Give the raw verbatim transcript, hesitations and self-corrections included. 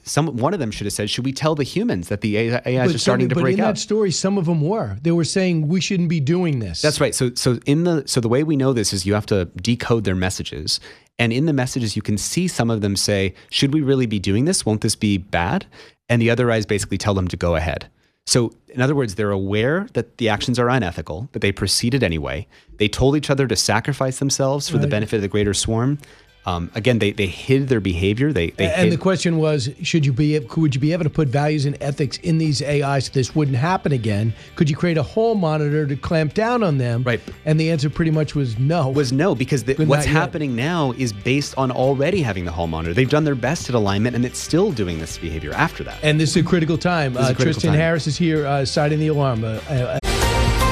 some one of them should have said, should we tell the humans that the A Is but are starting some, to but break in out? that story, some of them were. They were saying we shouldn't be doing this. That's right. So so in the so the way we know this is you have to decode their messages. And in the messages, you can see some of them say, should we really be doing this? Won't this be bad? And the other eyes basically tell them to go ahead. So in other words, they're aware that the actions are unethical, but they proceeded anyway. They told each other to sacrifice themselves for right. the benefit of the greater swarm. Um, again, they, they hid their behavior. They, they and hid. the question was, should you be would you be able to put values and ethics in these A Is so this wouldn't happen again? Could you create a hall monitor to clamp down on them? Right. And the answer pretty much was no. Was no, because the, But what's not yet. happening now is based on already having the hall monitor. They've done their best at alignment, and it's still doing this behavior after that. And this is a critical time. This is Uh, a critical Tristan time. Harris is here, uh, citing the alarm. Uh, uh,